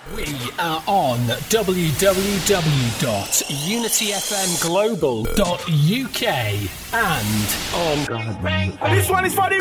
We are on www.unityfmglobal.uk and on... This one is for the